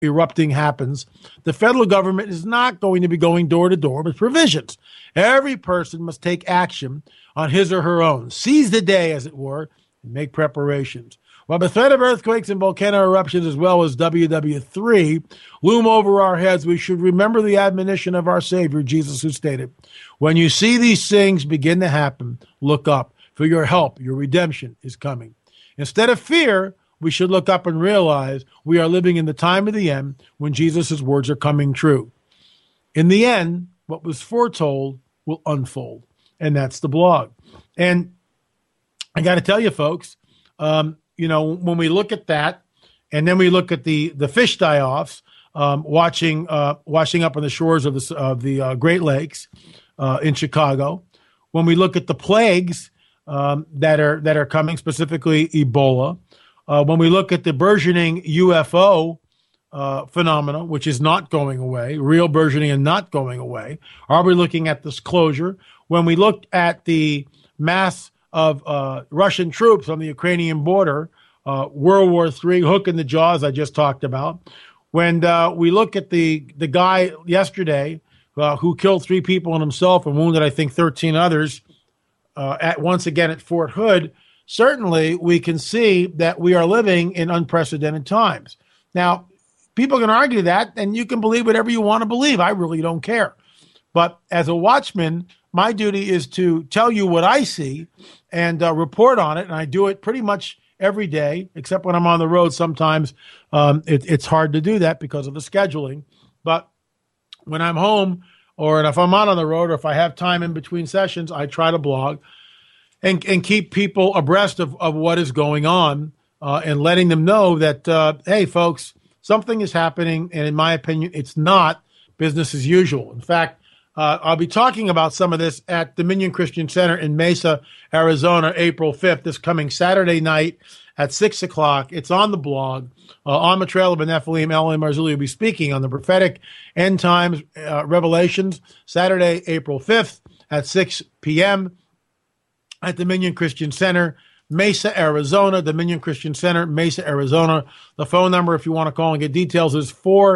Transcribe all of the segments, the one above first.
erupting happens, the federal government is not going to be going door to door with provisions. Every person must take action on his or her own, seize the day, as it were, and make preparations. While the threat of earthquakes and volcano eruptions, as well as WW3, loom over our heads, we should remember the admonition of our Savior, Jesus, who stated, "When you see these things begin to happen, look up, for your help, your redemption is coming." Instead of fear, we should look up and realize we are living in the time of the end when Jesus' words are coming true. In the end, what was foretold will unfold. And that's the blog. And I got to tell you, folks, when we look at that, and then we look at the fish die-offs, washing up on the shores of the Great Lakes in Chicago, when we look at the plagues that are coming, specifically Ebola, when we look at the burgeoning UFO phenomena, which is not going away, real burgeoning and not going away, are we looking at this closure? When we look at the mass of Russian troops on the Ukrainian border, World War III, hook in the jaws I just talked about. When we look at the guy yesterday who killed 3 people and himself and wounded, I think, 13 others once again at Fort Hood, certainly we can see that we are living in unprecedented times. Now, people can argue that, and you can believe whatever you want to believe. I really don't care. But as a watchman, my duty is to tell you what I see and report on it, and I do it pretty much every day, except when I'm on the road. Sometimes it's hard to do that because of the scheduling. But when I'm home, or if I'm out on the road, or if I have time in between sessions, I try to blog and keep people abreast of what is going on and letting them know that, hey, folks, something is happening, and in my opinion, it's not business as usual. In fact, I'll be talking about some of this at Dominion Christian Center in Mesa, Arizona, April 5th, this coming Saturday night at 6 o'clock. It's on the blog. On the Trail of Nephilim, Ellen Marzulli will be speaking on the prophetic end times revelations, Saturday, April 5th at 6 p.m. at Dominion Christian Center, Mesa, Arizona, Dominion Christian Center, Mesa, Arizona. The phone number, if you want to call and get details, is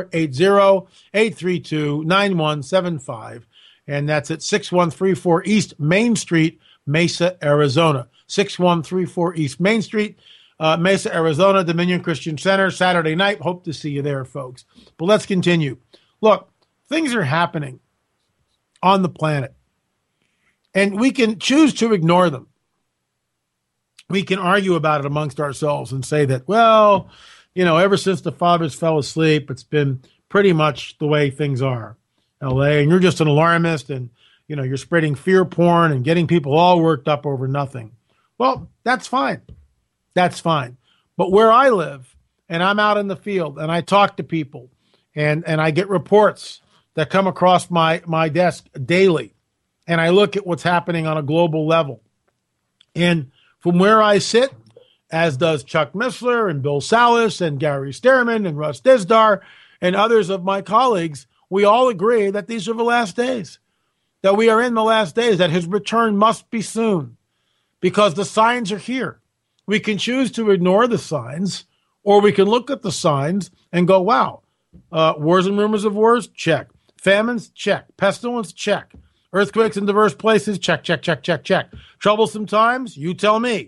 480-832-9175. And that's at 6134 East Main Street, Mesa, Arizona. 6134 East Main Street, Mesa, Arizona, Dominion Christian Center, Saturday night. Hope to see you there, folks. But let's continue. Look, things are happening on the planet, and we can choose to ignore them. We can argue about it amongst ourselves and say that, well, ever since the fathers fell asleep, it's been pretty much the way things are, LA, and you're just an alarmist, and, you're spreading fear porn and getting people all worked up over nothing. Well, that's fine. That's fine. But where I live, and I'm out in the field, and I talk to people, and I get reports that come across my desk daily, and I look at what's happening on a global level. And from where I sit, as does Chuck Missler and Bill Salas and Gary Stearman and Russ Dizdar and others of my colleagues, we all agree that these are the last days, that we are in the last days, that his return must be soon because the signs are here. We can choose to ignore the signs, or we can look at the signs and go, wow, wars and rumors of wars, check. Famines, check. Pestilence, check. Earthquakes in diverse places, check, check, check, check, check. Troublesome times, you tell me.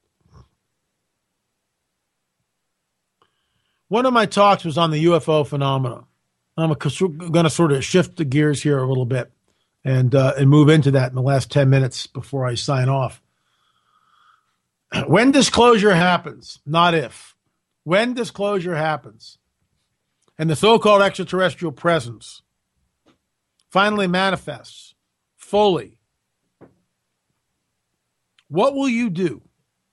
One of my talks was on the UFO phenomena. I'm going to sort of shift the gears here a little bit and move into that in the last 10 minutes before I sign off. When disclosure happens, not if, when disclosure happens, and the so-called extraterrestrial presence finally manifests fully, what will you do?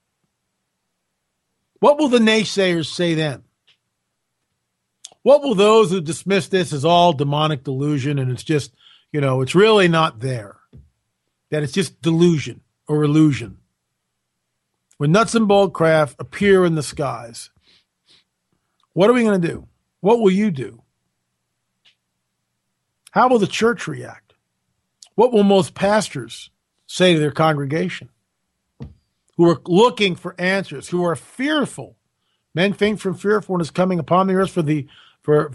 What will the naysayers say then? What will those who dismiss this as all demonic delusion and it's just, it's really not there, that it's just delusion or illusion? When nuts and bolt craft appear in the skies, what are we going to do? What will you do? How will the church react? What will most pastors say to their congregation who are looking for answers, who are fearful? Men faint from fear for what is coming upon the earth, for for